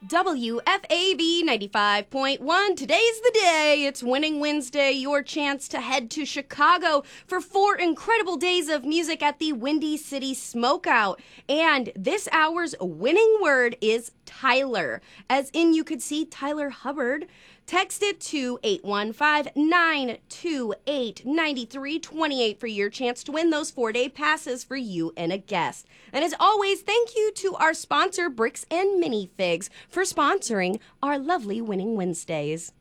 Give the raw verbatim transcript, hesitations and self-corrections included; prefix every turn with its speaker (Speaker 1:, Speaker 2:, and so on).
Speaker 1: W F A B ninety-five point one. Today's the day. It's Winning Wednesday, your chance to head to Chicago for four incredible days of music at the Windy City Smokeout. And this hour's winning word is Tyler, as in you could see Tyler Hubbard. Text it to eight one five, nine two eight, nine three two eight for your chance to win those four-day passes for you and a guest. And as always, thank you to our sponsor, Bricks and Minifigs, for sponsoring our lovely Winning Wednesdays.